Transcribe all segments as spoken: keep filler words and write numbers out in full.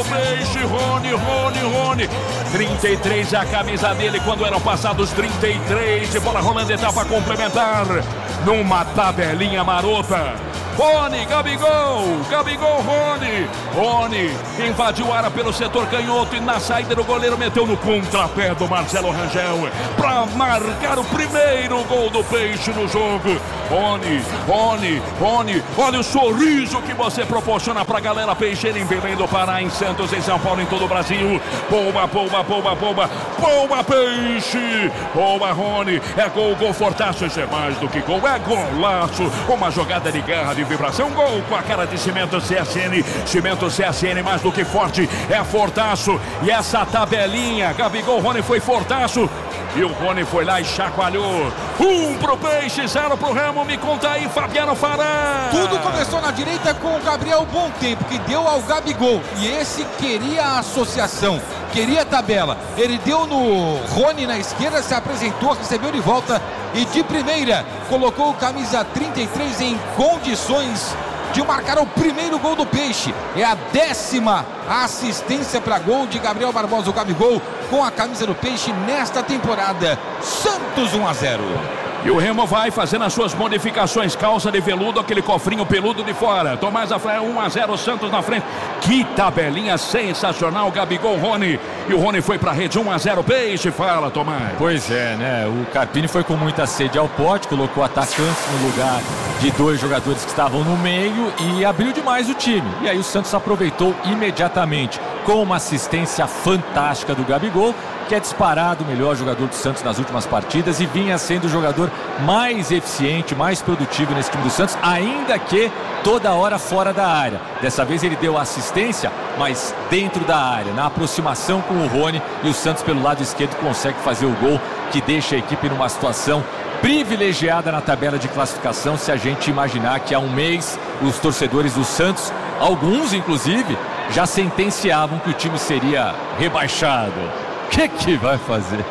do Peixe, Rony, Rony, Rony. trinta e três é a camisa dele quando eram passados trinta e três. De bola rolando, etapa complementar. Numa tabelinha marota. Rony, Gabigol, Gabigol, Rony. Rony invadiu a área pelo setor canhoto e na saída do goleiro meteu no contrapé do Marcelo Rangel para marcar o primeiro gol do Peixe no jogo. Rony, Rony, Rony, olha o sorriso que você proporciona pra galera peixeira em Belém do Pará, em Santos, em São Paulo, em todo o Brasil. Pouba, pouba, pouba, pouba, pouba Peixe, pouba Rony, é gol, gol fortaço, isso é mais do que gol, é golaço, uma jogada de garra, de vibração, gol com a cara de Cimento C S N, Cimento C S N mais do que forte, é fortaço, e essa tabelinha, Gabigol, Rony foi fortaço, e o Rony foi lá e chacoalhou. Um pro Peixe, zero pro Remo. Me conta aí, Fabiano Fará. Tudo começou na direita com o Gabriel Bom Tempo, que deu ao Gabigol. E esse queria a associação, queria a tabela. Ele deu no Rony na esquerda, se apresentou, recebeu de volta e de primeira colocou o camisa trinta e três em condições de marcar o primeiro gol do Peixe. É a décima assistência para gol de Gabriel Barbosa, o Gabigol, com a camisa do Peixe nesta temporada. Santos um a zero. E o Remo vai fazendo as suas modificações. Calça de veludo, aquele cofrinho peludo de fora. Tomás Rafael, um a zero, Santos na frente. Que tabelinha sensacional, Gabigol, Rony. E o Rony foi pra rede, um a zero, Peixe. Fala, Tomás. Pois é, né? O Carpini foi com muita sede ao pote, colocou atacantes no lugar de dois jogadores que estavam no meio e abriu demais o time. E aí o Santos aproveitou imediatamente com uma assistência fantástica do Gabigol, que é disparado o melhor jogador do Santos nas últimas partidas e vinha sendo o jogador mais eficiente, mais produtivo nesse time do Santos, ainda que toda hora fora da área. Dessa vez ele deu assistência, mas dentro da área, na aproximação com o Rony, e o Santos pelo lado esquerdo consegue fazer o gol que deixa a equipe numa situação privilegiada na tabela de classificação. Se a gente imaginar que há um mês os torcedores do Santos, alguns inclusive, já sentenciavam que o time seria rebaixado. O que que vai fazer?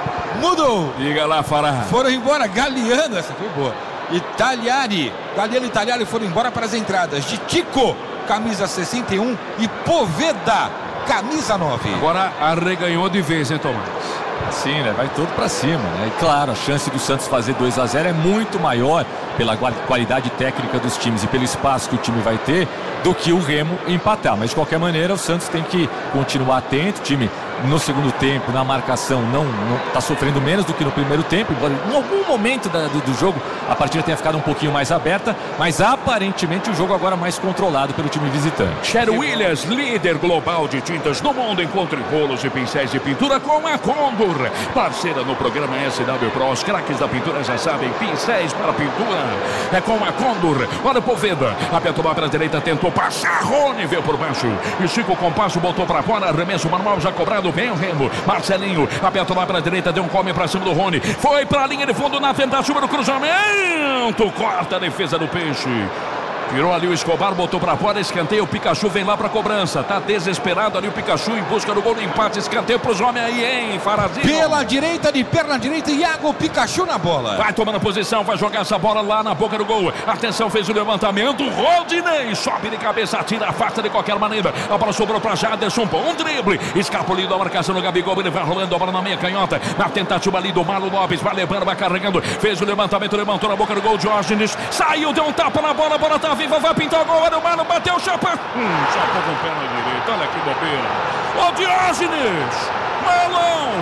Mudou. Diga lá, Fará. Foram embora, Galeano, essa foi boa. Italiari, Galeano e Italiari foram embora para as entradas de Tico, camisa sessenta e um, e Poveda, camisa nove. Agora arreganhou de vez, hein, Tomás? Sim, né? Vai todo pra cima, né? E claro, a chance do Santos fazer dois a zero é muito maior pela qualidade técnica dos times e pelo espaço que o time vai ter do que o Remo empatar. Mas de qualquer maneira o Santos tem que continuar atento. O time no segundo tempo, na marcação, não está sofrendo menos do que no primeiro tempo, embora em algum momento da, do, do jogo a partida tenha ficado um pouquinho mais aberta, mas aparentemente o jogo agora mais controlado pelo time visitante. Sherwin Williams, líder global de tintas no mundo. Encontre rolos e pincéis de pintura com a Condor, parceira no programa S W Pro. Os craques da pintura já sabem, pincéis para pintura é com a Condor. Olha o Poveda, apertou lá para a direita, tentou passar, Rony veio por baixo, estica o compasso, botou para fora, arremesso manual já cobrado, vem o Remo, Marcelinho, apertou lá para a direita, deu um come para cima do Rony, foi para a linha de fundo na tentativa do cruzamento, corta a defesa do Peixe. Tirou ali o Escobar, botou pra fora, escanteio, o Pikachu vem lá pra cobrança, tá desesperado ali o Pikachu em busca do gol do empate, escanteio pros homens aí, hein, Farazinho. Pela direita, de perna direita, Iago Pikachu na bola. Vai tomando posição, vai jogar essa bola lá na boca do gol, atenção, fez o levantamento, Rodinei, sobe de cabeça, tira, afasta de qualquer maneira, a bola sobrou pra Jaderson, bom drible, escapulido da marcação do Gabigol, ele vai rolando a bola na meia canhota, na tentativa ali do Marlon Lopes, vai levando, vai carregando, fez o levantamento, levantou na boca do gol, Diógenes, saiu, deu um tapa na bola, a bola tá viva, vai pintar o gol, olha o Mano, bateu o chapa. Hum, chapou com o pé na direita, olha que bobeira. Ô Diógenes, Marlon.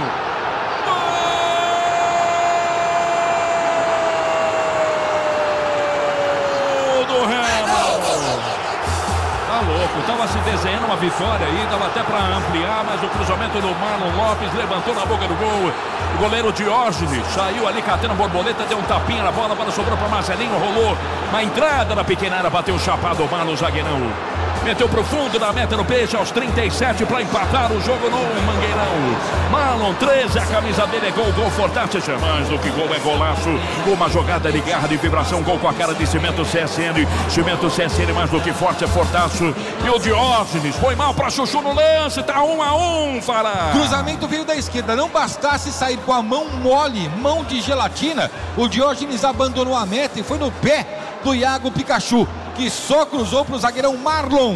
Gol do Remo. Tá louco, tava se desenhando uma vitória aí, dava até pra ampliar, mas o cruzamento do Marlon Lopes levantou na boca do gol. O goleiro Diógenes saiu ali catando a borboleta, deu um tapinha na bola, a bola sobrou para Marcelinho, rolou na entrada da pequena área, bateu o chapado, o Marlon zagueirão. Meteu pro fundo da meta no Peixe aos trinta e sete para empatar o jogo no Mangueirão. Marlon treze, a camisa dele é gol, gol fortaço, é mais do que gol, é golaço. Uma jogada de garra, de vibração, gol com a cara de Cimento C S N. Cimento C S N mais do que forte, é fortaço. E o Diógenes foi mal para Chuchu no lance, tá um a um, Fará. Cruzamento veio da esquerda, não bastasse sair com a mão mole, mão de gelatina, o Diógenes abandonou a meta e foi no pé do Iago Pikachu, que só cruzou para o zagueirão Marlon.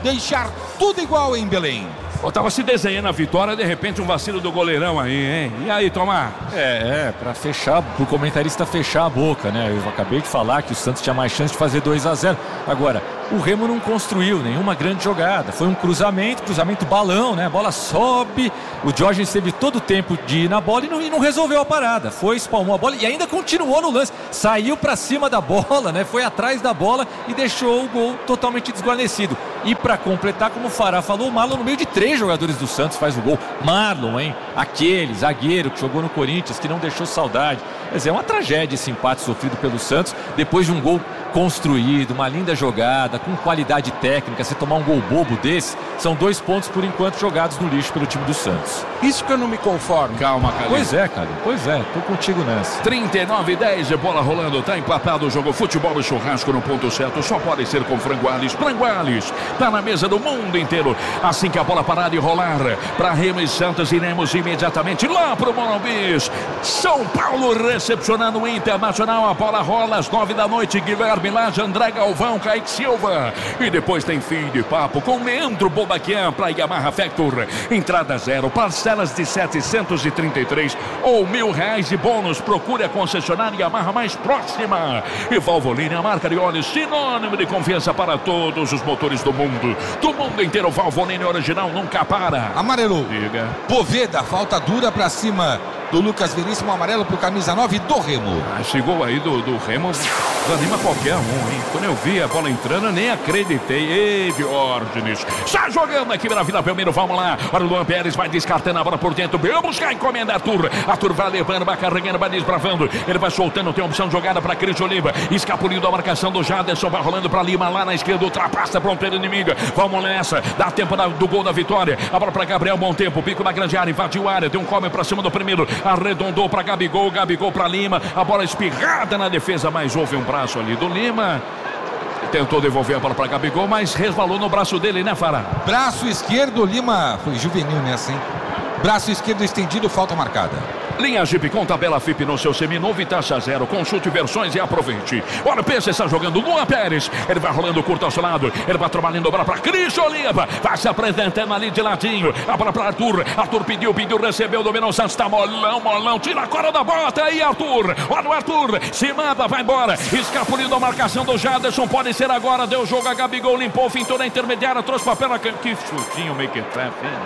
deixar tudo igual em Belém. Eu tava se desenhando a vitória, de repente um vacilo do goleirão aí, hein? E aí, Tomar? É, é, pra fechar, pro comentarista fechar a boca, né? Eu acabei de falar que o Santos tinha mais chance de fazer dois a zero. Agora, o Remo não construiu nenhuma grande jogada. Foi um cruzamento, cruzamento balão, né? A bola sobe, o Diógenes teve todo o tempo de ir na bola e não, e não resolveu a parada. Foi, espalmou a bola e ainda continuou no lance. Saiu pra cima da bola, né? Foi atrás da bola e deixou o gol totalmente desguarnecido. E pra completar, como o Fará falou, o Marlon no meio de três jogadores do Santos faz o gol. Marlon, hein? Aquele zagueiro que jogou no Corinthians, que não deixou saudade. Quer dizer, é uma tragédia esse empate sofrido pelo Santos, depois de um gol construído, uma linda jogada, com qualidade técnica. Você tomar um gol bobo desse, são dois pontos por enquanto jogados no lixo pelo time do Santos. Isso que eu não me conformo. Calma, cara. Pois é, cara. Pois é, tô contigo nessa. trinta e nove a dez, bola rolando, tá empatado o jogo. Futebol e churrasco no ponto certo, só pode ser com Franguales. Franguales, tá na mesa do mundo inteiro. Assim que a bola parar de rolar, pra Remo e Santos, iremos imediatamente lá pro Morumbi. São Paulo recepcionando o Internacional, a bola rola às nove da noite. Guilherme Lage, André Galvão, Kaique Silva. E depois tem fim de papo com Leandro Bobaquian pra Yamaha Factor. Entrada zero, parcelas de setecentos e trinta e três ou mil reais de bônus. Procure a concessionária Yamaha mais próxima. E Valvoline, a marca de óleo sinônimo de confiança para todos os motores do mundo. Do mundo inteiro, Valvoline original nunca para. Amarelo. Diga. Poveda, falta dura pra cima do Lucas Veríssimo, amarelo pro camisa nove do Remo. Ah, esse gol aí do, do Remo anima qualquer um, hein? Quando eu vi a bola entrando, eu nem acreditei. Ei, Diógenes. Está jogando aqui pela Vila Belmiro, vamos lá. Olha o Luan Pérez, vai descartando a bola por dentro. Vamos buscar a encomenda, Arthur. Arthur vai levando, vai carregando, vai desbravando. Ele vai soltando, tem opção de jogada para Cris Oliva. Escapulindo a marcação do Jaderson, vai rolando para Lima lá na esquerda. Ultrapassa a fronteira inimiga. Vamos nessa. Dá tempo da, do gol da vitória. A bola para Gabriel, bom tempo. Pico na grande área, invadiu a área. Deu um come para cima do primeiro. Arredondou para Gabigol, Gabigol para Lima. A bola espirrada na defesa, mas houve um braço ali do Lima. Tentou devolver a bola para Gabigol, mas resvalou no braço dele, né, Fará? Braço esquerdo, Lima foi juvenil nessa, hein? Braço esquerdo estendido, falta marcada. Linha Jeep com tabela F I P no seu seminovo e taxa zero. Consulte versões e aproveite. Olha o P C está jogando Luan Pérez. Ele vai rolando curto ao seu lado. Ele vai trabalhando a bola para Cris Oliva. Vai se apresentando ali de ladinho. A bola para Arthur. Arthur pediu, pediu, recebeu, dominou. Santos está molão, molão. Tira a corda da bota aí, Arthur. Olha o Arthur. Se manda, vai embora. Escapulindo a marcação do Jaderson. Pode ser agora. Deu jogo a Gabigol. Limpou, fintou na intermediária. Trouxe papel na... Que chutinho meio que trap, hein?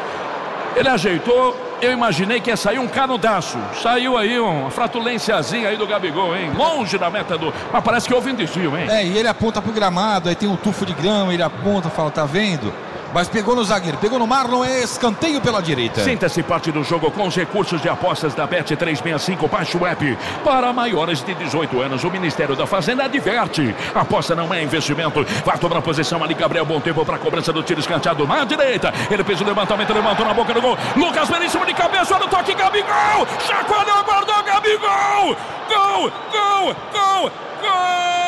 Ele ajeitou. Eu imaginei que ia sair um canudaço. Saiu aí uma fratulênciazinha aí do Gabigol, hein? Longe da meta do... Mas parece que houve um desvio, hein? É, e ele aponta pro gramado, aí tem um tufo de grama, ele aponta, fala, tá vendo? Mas pegou no zagueiro, pegou no Marlon, é escanteio pela direita. Sinta-se parte do jogo com os recursos de apostas da Bet trezentos e sessenta e cinco. Baixe o app. Para maiores de dezoito anos, o Ministério da Fazenda adverte. Aposta não é investimento. Vai tomar posição ali, Gabriel, bom tempo para a cobrança do tiro escanteado na direita. Ele fez o levantamento, levantou na boca do gol. Lucas Veríssimo de cabeça, olha o toque, Gabigol! Chacoalhou, guardou, Gabigol! Gol, gol, gol, gol!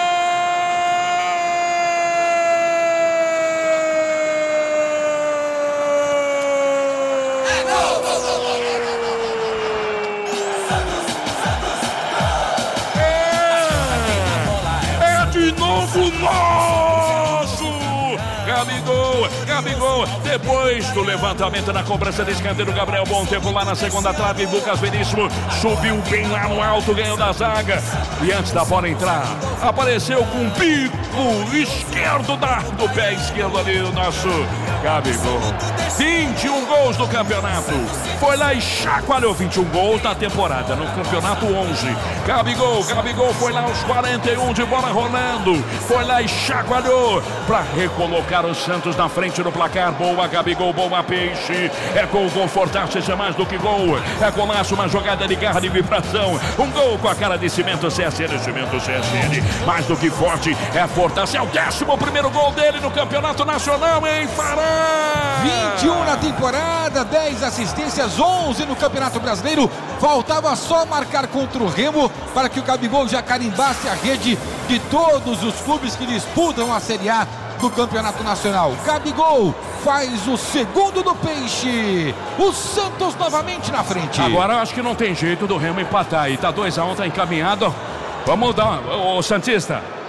Nosso Gabigol, Gabigol, depois do levantamento na cobrança de escanteio, Gabriel, bom tempo lá na segunda trave. Lucas Veríssimo subiu bem lá no alto, ganhou da zaga. E antes da bola entrar, apareceu com um pico esquerdo da, do pé esquerdo ali o nosso Gabigol. vinte e um gols no campeonato. Foi lá e chacoalhou. vinte e um gols na temporada, no campeonato onze. Gabigol, Gabigol foi lá aos quarenta e um de bola rolando. Foi lá e chacoalhou para recolocar o Santos na frente do placar. Boa, Gabigol, boa, Peixe. É gol confortável, isso é mais do que gol. É golaço, uma jogada de garra, de vibração. Um gol com a cara de Cimento C S N, Cimento C S N. Mais do que forte, é forte. É o décimo primeiro gol dele no campeonato nacional, hein, Fará? vinte e um na temporada, dez assistências, onze no Campeonato Brasileiro. Faltava só marcar contra o Remo para que o Gabigol já carimbasse a rede de todos os clubes que disputam a Série A do Campeonato Nacional. Gabigol faz o segundo do Peixe. O Santos novamente na frente. Agora eu acho que não tem jeito do Remo empatar aí. Tá dois a um, tá encaminhado. Vamos dar, ô Santista.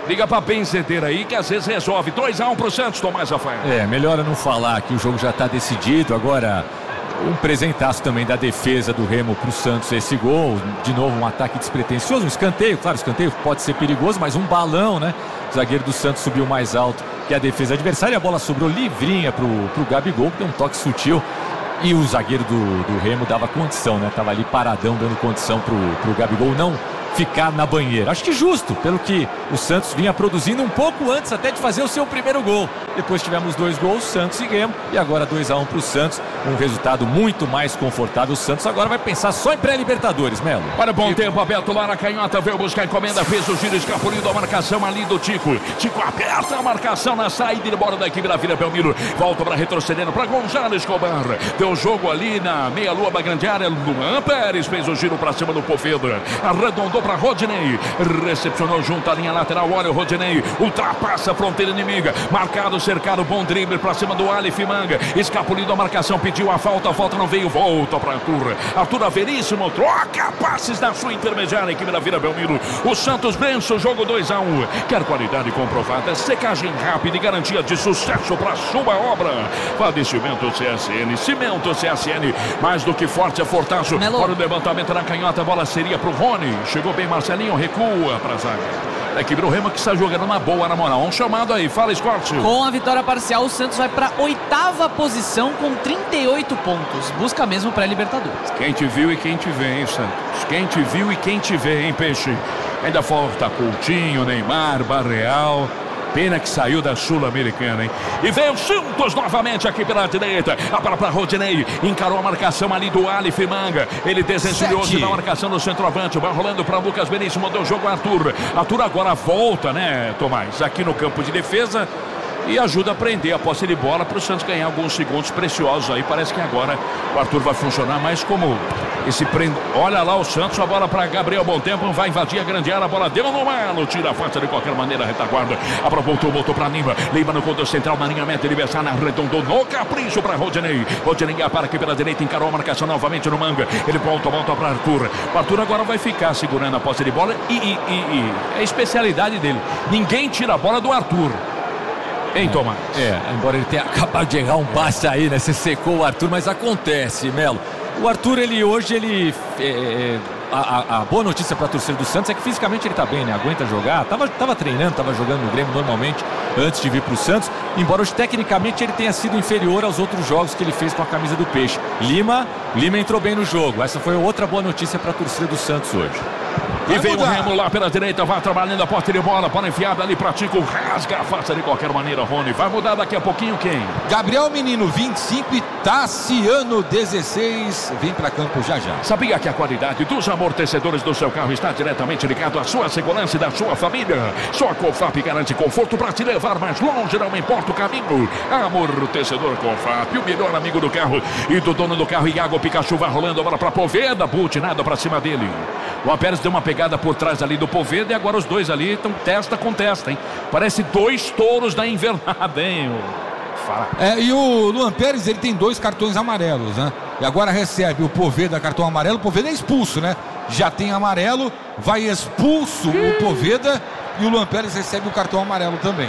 Liga pra benzedeira aí que às vezes resolve. dois a um pro Santos, Tomás Rafael. É, melhor eu não falar que o jogo já tá decidido. Agora, um presentaço também da defesa do Remo pro Santos esse gol. De novo, um ataque despretensioso, um escanteio. Claro, escanteio pode ser perigoso, mas um balão, né? O zagueiro do Santos subiu mais alto que a defesa adversária. A bola sobrou livrinha pro, pro Gabigol, que deu um toque sutil. E o zagueiro do, do Remo dava condição, né? Tava ali paradão, dando condição pro, pro Gabigol não ficar na banheira. Acho que justo, pelo que o Santos vinha produzindo um pouco antes até de fazer o seu primeiro gol. Depois tivemos dois gols, Santos e Remo, e agora dois a um para o Santos, um resultado muito mais confortável. O Santos agora vai pensar só em pré-libertadores, Melo. Para bom e... tempo, aberto lá na canhota, veio buscar a encomenda, fez o giro, escapulindo a marcação ali do Tico. Tico aperta a marcação na saída e embora da equipe da Vila Belmiro. Volta para retrocedendo para Gonzalo Escobar. Deu jogo ali na meia-lua da grande área. Luan Pérez fez o giro para cima do Poveda. Arredondou para Rodinei, recepcionou junto à linha lateral. Olha o Rodinei, ultrapassa a fronteira inimiga, marcado, cercado, bom drible para cima do Aleph Manga, escapulindo a marcação, pediu a falta, a falta não veio, volta para Arthur, Arthur Averíssimo, troca passes na sua intermediária, equipe da Vila Belmiro. O Santos vence o jogo dois a um, quer qualidade comprovada, secagem rápida e garantia de sucesso para sua obra. Padecimento C S N, cimento C S N, mais do que forte é Fortaço. Para o levantamento na canhota, a bola seria para o Rony, chegou bem Marcelinho, recua para a zaga. A equipe do Remo que está jogando uma boa na moral. Um chamado aí, fala, Scott. Com a vitória parcial, o Santos vai para oitava posição com trinta e oito pontos. Busca mesmo pré-libertadores. Quem te viu e quem te vê, hein, Santos? Quem te viu e quem te vê, hein, Peixe? Ainda falta Coutinho, Neymar, Barreal. Pena que saiu da Sul-Americana, hein? E veio Santos novamente aqui pela direita. A bola para Rodinei. Encarou a marcação ali do Aleph Manga. Ele desencilhou-se na marcação do centroavante. Vai rolando para Lucas Veríssimo. Deu jogo a Arthur. Arthur agora volta, né, Tomás? Aqui no campo de defesa. E ajuda a prender a posse de bola para o Santos ganhar alguns segundos preciosos aí. Parece que agora o Arthur vai funcionar mais como esse prende. Olha lá o Santos, a bola para Gabriel Bontempo, vai invadir a grande área, a bola deu no malo, tira a falta de qualquer maneira, retaguarda. A bola voltou, voltou para Lima. Lima no conto central, na linha meta, adversário arredondou no capricho para Rodinei. Rodinei para aqui pela direita, encarou a marcação novamente no Manga. Ele volta, volta para Arthur. O Arthur agora vai ficar segurando a posse de bola e, e, e, e é a especialidade dele. Ninguém tira a bola do Arthur. Hein, Tomás? É, embora ele tenha acabado de errar um passe aí, né? Você secou o Arthur, mas acontece, Melo. O Arthur, ele hoje, ele... É, a, a, a boa notícia para a torcida do Santos é que fisicamente ele tá bem, né? Aguenta jogar. Tava, tava treinando, tava jogando no Grêmio normalmente antes de vir pro Santos. Embora hoje, tecnicamente, ele tenha sido inferior aos outros jogos que ele fez com a camisa do Peixe. Lima, Lima entrou bem no jogo. Essa foi outra boa notícia para a torcida do Santos hoje. E vem o Remo lá pela direita, vai trabalhando a porta de bola, bola enfiada ali pra Tico, rasga a face de qualquer maneira, Rony. Vai mudar daqui a pouquinho quem? Gabriel Menino, vinte e cinco, e Tassiano, dezesseis, vem pra campo já já. Sabia que a qualidade dos amortecedores do seu carro está diretamente ligado à sua segurança e da sua família? Só a Confap garante conforto para te levar mais longe, não importa o caminho. Amortecedor Confap, o melhor amigo do carro e do dono do carro. Iago Pikachu vai rolando a bola pra Poveda, butinado pra cima dele. O Ampérez deu uma pegada por trás ali do Poveda e agora os dois ali estão testa com testa, hein? Parece dois touros da invernada, hein? Fala. É, e o Luan Pérez, ele tem dois cartões amarelos, né? E agora recebe o Poveda cartão amarelo. O Poveda é expulso, né? Já tem amarelo, vai expulso o Poveda e o Luan Pérez recebe o cartão amarelo também.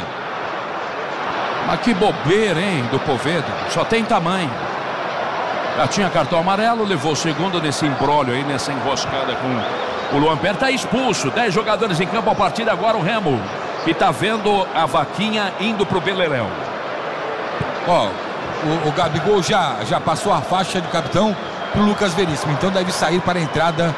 Mas que bobeira, hein, do Poveda. Só tem tamanho. Já tinha cartão amarelo, levou o segundo nesse imbróglio aí, nessa emboscada com o Luan Pérez. Está expulso, dez jogadores em campo a partir de agora. O Remo, que está vendo a vaquinha indo para o Beleléu. Ó, o, o Gabigol já, já passou a faixa de capitão para o Lucas Veríssimo. Então deve sair para a entrada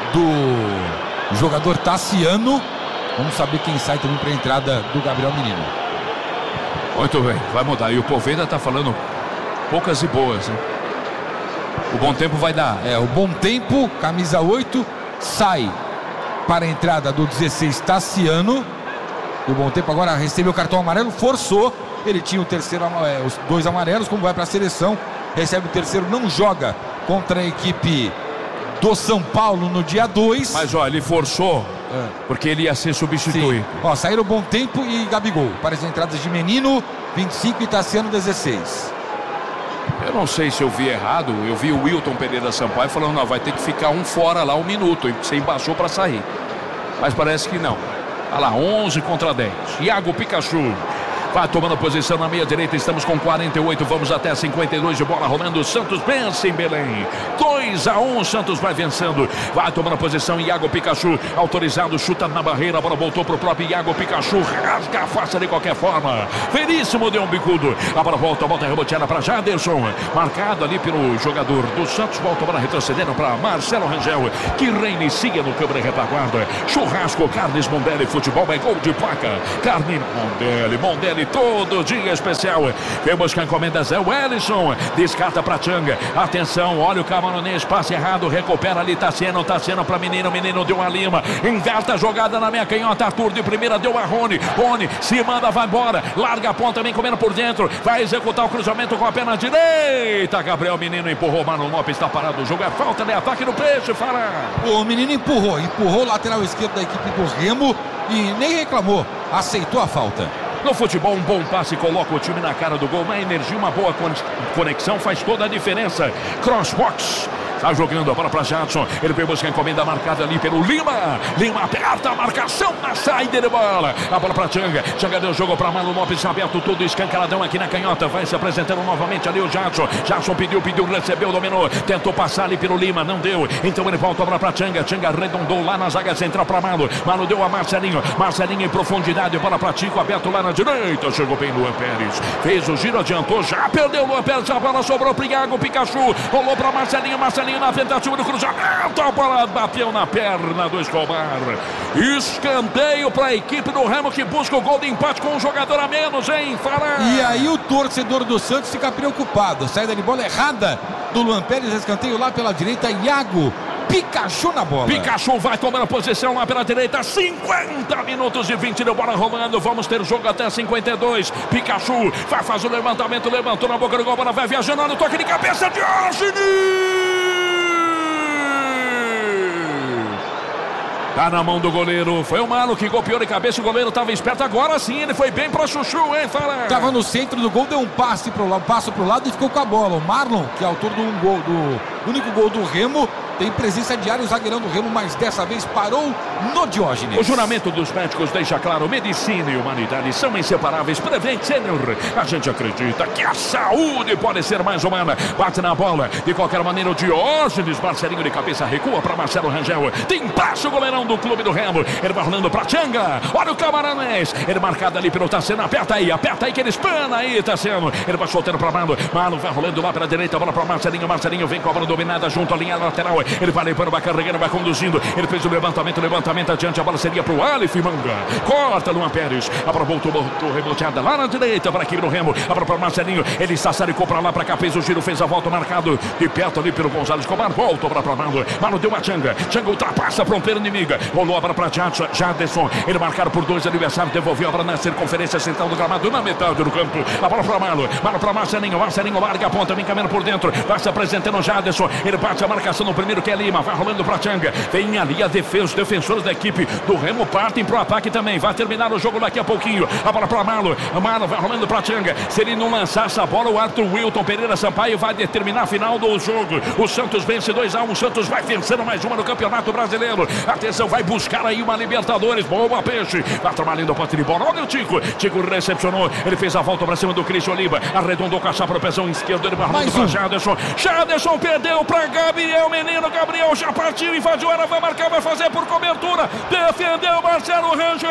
do jogador Tassiano. Vamos saber quem sai também para a entrada do Gabriel Menino. Muito bem, vai mudar. E o Poveda está falando poucas e boas, hein? O Bom Tempo vai dar. É, o Bom Tempo, camisa oito, sai para a entrada do dezesseis, Tassiano. E o Bom Tempo agora recebeu o cartão amarelo, forçou. Ele tinha o terceiro, é, os dois amarelos, como vai para a seleção. Recebe o terceiro, não joga contra a equipe do São Paulo no dia dois. Mas, ó, ele forçou, é. porque ele ia ser substituído. Sim. Ó, saíram o Bom Tempo e Gabigol para as entradas de Menino, vinte e cinco, e Tassiano, dezesseis. Eu não sei se eu vi errado, eu vi o Wilton Pereira Sampaio falando, não, vai ter que ficar um fora lá um minuto, e você embaixou para sair. Mas parece que não. Olha lá, onze contra dez. Iago Pikachu vai tomando posição na meia direita. Estamos com quarenta e oito, vamos até cinquenta e dois de bola rolando. O Santos vence em Belém. dois a um, Santos vai vencendo. Vai tomando posição. Iago Pikachu autorizado, chuta na barreira. A bola voltou pro próprio Iago Pikachu. Rasga a face de qualquer forma. Veríssimo deu um bicudo. A bola volta, a volta reboteada para Jaderson. Marcado ali pelo jogador do Santos. Volta a bola retrocedendo para Marcelo Rangel, que reinicia no câmera de retaguarda. Churrasco, Carnes Mondelli. Futebol é gol de placa. Carne Mondelli, Mondelli. Todo dia especial. Vemos que a encomenda Zé Wellison. Descarta para Tchanga. Atenção, olha o camaronês. Passe errado. Recupera ali. Tassiano. Tassiano para Menino. Menino deu a Lima. Inverta a jogada na minha canhota. Arthur de primeira deu a Rony. Rony se manda, vai embora. Larga a ponta, vem comendo por dentro. Vai executar o cruzamento com a perna direita. Gabriel Menino empurrou. Marlon Lopes está parado. O jogo é falta de ataque no peixe. Fala. O Menino empurrou. Empurrou o lateral esquerdo da equipe do Remo e nem reclamou. Aceitou a falta. No futebol, um bom passe coloca o time na cara do gol. Na energia, uma boa conexão faz toda a diferença. Crossbox. Está jogando a bola para Jadson. Ele foi buscar a encomenda marcada ali pelo Lima. Lima aperta a marcação na saída de bola. A bola para Tchanga. Tchanga deu jogo para Marlon Lopes. Aberto todo escancaradão aqui na canhota. Vai se apresentando novamente ali o Jadson. Jadson pediu, pediu, recebeu, dominou. Tentou passar ali pelo Lima. Não deu. Então ele volta a bola para Tchanga. Tchanga arredondou lá na zaga central para Marlon. Marlon deu a Marcelinho. Marcelinho em profundidade. Bola para Tico. Aberto lá na direita. Chegou bem Luan Pérez. Fez o giro, adiantou. Já perdeu Luan Pérez. A bola sobrou para Iago Pikachu. Rolou para Marcelinho. Marcelinho na tentativa do cruzamento, a bola bateu na perna do Escobar. Escanteio para a equipe do Remo, que busca o gol de empate com um jogador a menos, hein? Fala. E aí o torcedor do Santos fica preocupado. Saída de bola errada do Luan Pérez, escanteio lá pela direita. Iago Pikachu na bola. Pikachu vai tomando posição lá pela direita. cinquenta minutos e vinte de bola rolando. Vamos ter jogo até cinquenta e dois. Pikachu vai fazer o levantamento. Levantou na boca do gol. A bola vai viajando. Olha o toque de cabeça de Diógenes. Tá na mão do goleiro. Foi o Malo que golpeou de cabeça. O goleiro tava esperto. Agora sim, ele foi bem pra Chuchu, hein? Fala. Tava no centro do gol, deu um passe pro lado, um passo pro lado e ficou com a bola. O Marlon, que é autor do um gol, do único gol do Remo, tem presença diária, o zagueirão do Remo, mas dessa vez parou no Diógenes. O juramento dos médicos deixa claro: medicina e humanidade são inseparáveis. Prevent Senior, a gente acredita que a saúde pode ser mais humana. Bate na bola, de qualquer maneira o Diógenes. Marcelinho de cabeça recua para Marcelo Rangel. Tem passo o goleirão do clube do Remo. Ele vai rolando para Tchanga. Olha o Camaranês. Ele marcado ali pelo Tassiano. Aperta aí, aperta aí que ele espana aí, Tassiano. Ele vai soltando para Marlon. Marlon vai rolando lá para a direita. Bola para Marcelinho. Marcelinho vem com a bola dominada junto à linha lateral. Ele vai levando, vai carregando, vai conduzindo. Ele fez o levantamento, levantamento adiante. A bola seria para o Aleph Manga. Corta Luan Pérez. A bola voltou, voltou reboteada lá na direita para a equipe do Remo. A bola para Marcelinho. Ele sassaricou para lá, para cá. Fez o giro, fez a volta marcado de perto ali pelo Gonzalo Escobar. Volta para para Marlon. Marlon deu uma Tchanga. Tchanga ultrapassa a fronteira inimiga. Rolou a bola para Jadson. Jaderson. Ele marcado por dois adversários. Devolveu a bola na circunferência central do gramado, na metade do campo. A bola para Marlon. Marlon para Marcelinho. Marcelinho larga a ponta, vem caminhando por dentro. Vai se apresentando o Jaderson. Ele bate a marcação no primeiro, que é Lima. Vai rolando para Tchanga. Vem ali a defesa. Os defensores da equipe do Remo partem pro ataque também. Vai terminar o jogo daqui a pouquinho. A bola para Marlon. Marlon vai rolando para Tchanga. Se ele não lançar essa bola, o Arthur Wilton Pereira Sampaio vai determinar a final do jogo. O Santos vence dois a um. O Santos vai vencendo mais uma no Campeonato Brasileiro. Atenção, vai buscar aí uma Libertadores. Boa, Peixe. Vai trabalhando o pote de bola. Olha o Tico. Tico recepcionou. Ele fez a volta para cima do Cristian Oliva. Arredondou com a chapa no pezão esquerdo. Ele vai rolando para Jaderson. Jaderson perdeu para Gabriel Menino. Gabriel já partiu, invadiu, ela vai marcar, vai fazer por cobertura. Defendeu Marcelo Rangel.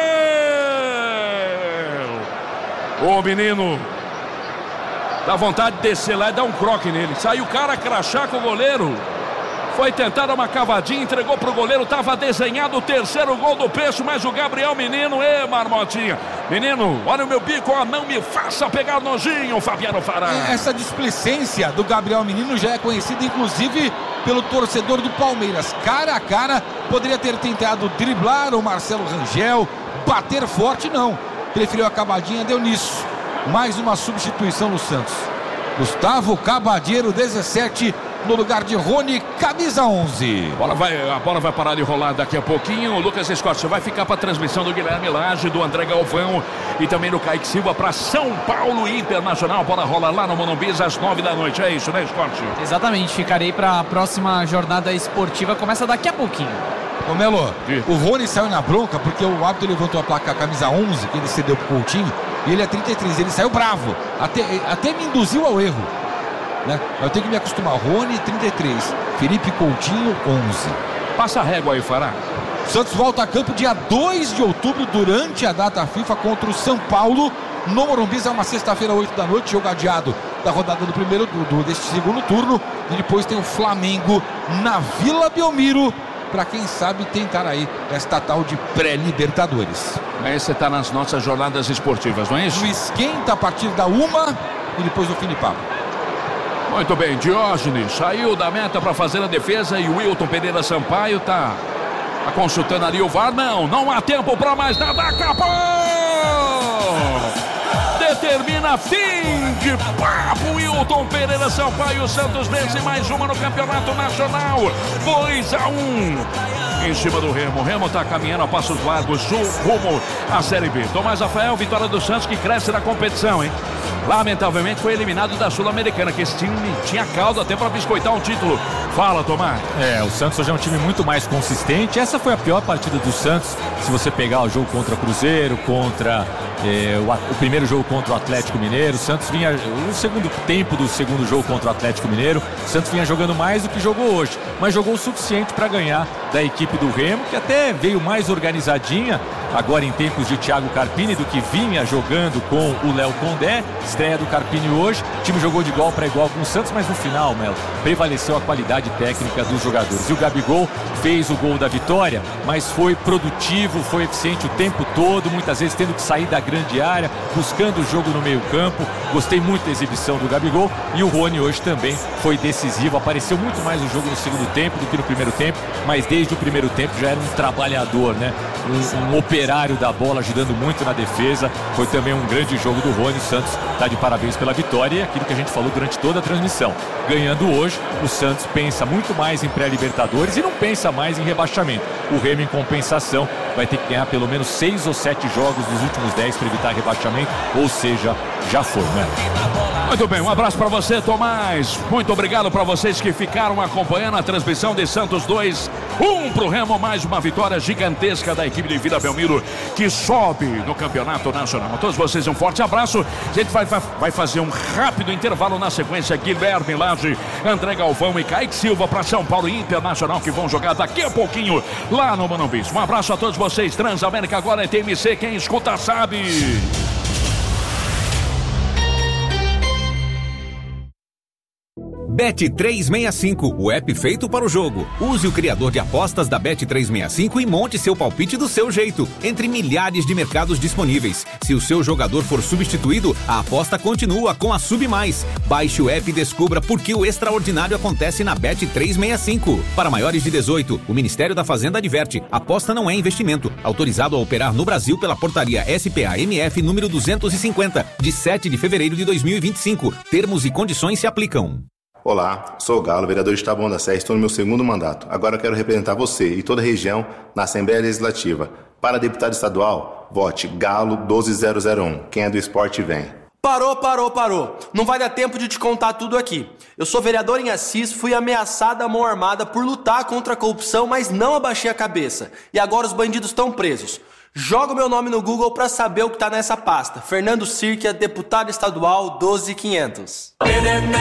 O menino dá vontade de descer lá e dar um croque nele. Saiu o cara crachar com o goleiro. Foi tentar uma cavadinha, entregou pro goleiro. Estava desenhado o terceiro gol do Peixe, mas o Gabriel Menino, ê, Marmotinha. Menino, olha o meu bico, ó, não me faça pegar nojinho, Fabiano Fará. Essa displicência do Gabriel Menino já é conhecida, inclusive, pelo torcedor do Palmeiras. Cara a cara, poderia ter tentado driblar o Marcelo Rangel, bater forte, não. Preferiu a cavadinha, deu nisso. Mais uma substituição no Santos. Gustavo Cabadeiro, dezessete, no lugar de Rony, camisa onze. A bola vai, a bola vai parar de rolar daqui a pouquinho. O Lucas Escócia vai ficar para a transmissão do Guilherme Lage, do André Galvão e também do Kaique Silva para São Paulo Internacional. A bola rola lá no Morumbi às nove da noite. É isso, né, Escócia? Exatamente, ficarei para a próxima jornada esportiva. Começa daqui a pouquinho. Ô Melo, Sim. o Rony saiu na bronca porque o árbitro levantou a placa a camisa onze, que ele cedeu pro Coutinho, e ele é trinta e três, ele saiu bravo, até, até me induziu ao erro, né? Eu tenho que me acostumar. Rony, trinta e três, Felipe Coutinho, onze. Passa a régua aí, Fará. Santos volta a campo dia dois de outubro, durante a data FIFA, contra o São Paulo, no Morumbi. É uma sexta-feira, oito da noite, jogo adiado da rodada do primeiro, do, do, deste segundo turno. E depois tem o Flamengo na Vila Belmiro, para quem sabe tentar aí esta tal de pré-Libertadores. Aí você tá nas nossas jornadas esportivas, não é isso? O esquenta a partir da uma e depois do fim de papo. Muito bem, Diógenes saiu da meta para fazer a defesa e o Wilton Pereira Sampaio tá, tá consultando ali o V A R. Não, não há tempo para mais nada. Acabou! Determina fim de papo. Wilton Pereira Sampaio. Santos vence mais uma no Campeonato Nacional. dois a um. Em cima do Remo. O Remo está caminhando a passos largos rumo à Série B. Tomás Rafael, vitória do Santos, que cresce na competição, hein? Lamentavelmente foi eliminado da Sul-Americana, que esse time tinha caldo até para biscoitar um título. Fala, Tomás. É, o Santos hoje é um time muito mais consistente. Essa foi a pior partida do Santos. Se você pegar o jogo contra o Cruzeiro, contra é, o, o primeiro jogo contra o Atlético Mineiro, o Santos vinha, o segundo tempo do segundo jogo contra o Atlético Mineiro, o Santos vinha jogando mais do que jogou hoje, mas jogou o suficiente para ganhar da equipe do Remo, que até veio mais organizadinha agora em tempos de Thiago Carpini do que vinha jogando com o Léo Condé. Estreia do Carpini hoje, o time jogou de igual para igual com o Santos, mas no final, Melo, prevaleceu a qualidade técnica dos jogadores. E o Gabigol fez o gol da vitória, mas foi produtivo, foi eficiente o tempo todo, muitas vezes tendo que sair da grande área, buscando o jogo no meio campo. Gostei muito da exibição do Gabigol, e o Rony hoje também foi decisivo, apareceu muito mais no jogo no segundo tempo do que no primeiro tempo, mas desde o primeiro tempo já era um trabalhador, né? Um, um operário da bola, ajudando muito na defesa. Foi também um grande jogo do Rony. O Santos está de parabéns pela vitória, e aquilo que a gente falou durante toda a transmissão. Ganhando hoje, o Santos pensa muito mais em pré-Libertadores e não pensa mais em rebaixamento. O Remo, em compensação, vai ter que ganhar pelo menos seis ou sete jogos dos últimos dez para evitar rebaixamento, ou seja, já foi, né? Muito bem, um abraço para você, Tomás. Muito obrigado para vocês que ficaram acompanhando a transmissão de Santos dois, um pro Remo. Mais uma vitória gigantesca da equipe de Vila Belmiro, que sobe no Campeonato Nacional. A todos vocês um forte abraço. A gente vai, vai, vai fazer um rápido intervalo. Na sequência, Guilherme Lage, André Galvão e Kaique Silva para São Paulo e Internacional, que vão jogar daqui a pouquinho lá no Morumbi. Um abraço a todos vocês. Transamérica agora é T M C, quem escuta sabe. Bet trezentos e sessenta e cinco, o app feito para o jogo. Use o criador de apostas da Bet trezentos e sessenta e cinco e monte seu palpite do seu jeito, entre milhares de mercados disponíveis. Se o seu jogador for substituído, a aposta continua com a Sub Mais. Baixe o app e descubra por que o extraordinário acontece na Bet trezentos e sessenta e cinco. Para maiores de dezoito, o Ministério da Fazenda adverte: aposta não é investimento. Autorizado a operar no Brasil pela portaria S P A M F número duzentos e cinquenta, de sete de fevereiro de dois mil e vinte e cinco. Termos e condições se aplicam. Olá, sou o Galo, vereador de Taboão da Serra, estou no meu segundo mandato. Agora quero representar você e toda a região na Assembleia Legislativa. Para deputado estadual, vote Galo doze zero zero um. Quem é do esporte vem. Parou, parou, parou. Não vai dar tempo de te contar tudo aqui. Eu sou vereador em Assis, fui ameaçada à mão armada por lutar contra a corrupção, mas não abaixei a cabeça. E agora os bandidos estão presos. Joga o meu nome no Google para saber o que tá nessa pasta. Fernando Sirkia, deputado estadual doze mil e quinhentos.